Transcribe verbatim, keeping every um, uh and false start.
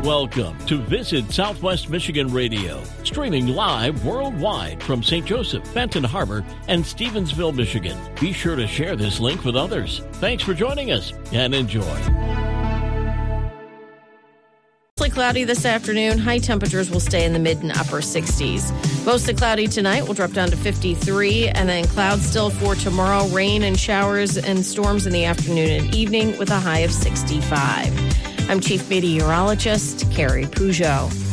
Welcome to Visit Southwest Michigan Radio, streaming live worldwide from Saint Joseph, Benton Harbor, and Stevensville, Michigan. Be sure to share this link with others. Thanks for joining us and enjoy. Mostly cloudy this afternoon. High temperatures will stay in the mid and upper sixties. Mostly cloudy tonight. We'll drop down to fifty-three, and then clouds still for tomorrow. Rain and showers and storms in the afternoon and evening with a high of sixty-five. I'm Chief Meteorologist Carrie Peugeot.